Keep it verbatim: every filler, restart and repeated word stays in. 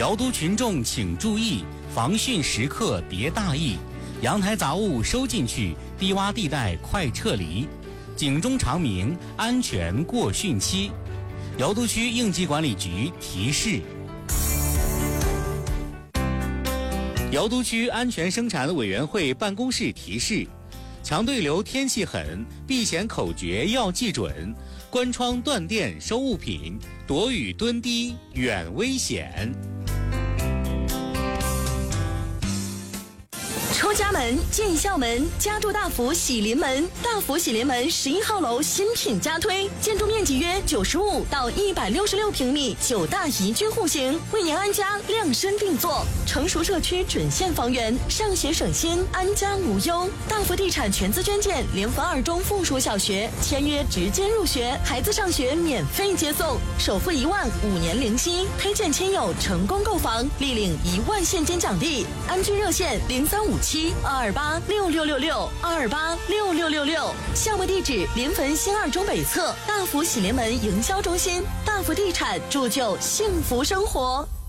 瑶都群众请注意，防汛时刻别大意，阳台杂物收进去，低洼地带快撤离。警钟长鸣，安全过汛期。瑶都区应急管理局提示。瑶都区安全生产委员会办公室提示：强对流天气狠，避险口诀要记准，关窗断电收物品，躲雨蹲低远危险。 出家门进校门，家住大福喜临门。大福喜临门十一号楼新品加推，建筑面积约九十五到一百六十六平米，九大宜居户型，为您安家量身定做。成熟社区准现房源，上学省心，安家无忧。大福地产全资捐建联合二中附属小学，签约直接入学，孩子上学免费接送，首付一万，五年零息。推荐亲友成功购房，立领一万现金奖励。安居热线零三五七二二八六六六六二二八六六六六。项目地址：临汾新二中北侧大福喜临门营销中心。大福地产铸就幸福生活。